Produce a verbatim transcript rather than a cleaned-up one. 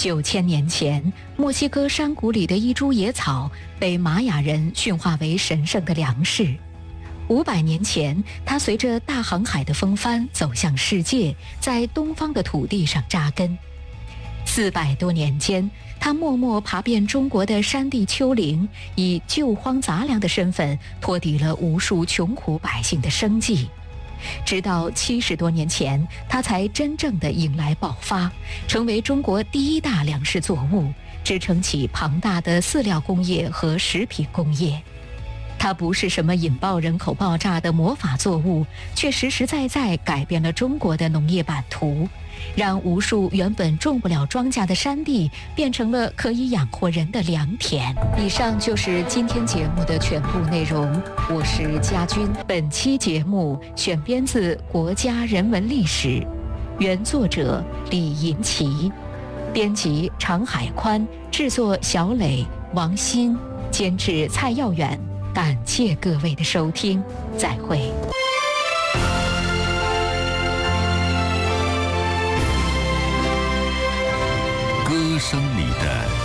九千年前，墨西哥山谷里的一株野草被玛雅人驯化为神圣的粮食。五百年前，它随着大航海的风帆走向世界，在东方的土地上扎根。四百多年间，它默默爬遍中国的山地丘陵，以救荒杂粮的身份托底了无数穷苦百姓的生计。直到七十多年前，它才真正的迎来爆发，成为中国第一大粮食作物，支撑起庞大的饲料工业和食品工业。它不是什么引爆人口爆炸的魔法作物，却实实在在改变了中国的农业版图，让无数原本种不了庄稼的山地变成了可以养活人的良田。以上就是今天节目的全部内容，我是家军。本期节目选编自《国家人文历史》，原作者李银奇，编辑常海宽，制作小磊、王鑫，监制蔡耀远。感谢各位的收听，再会。 歌声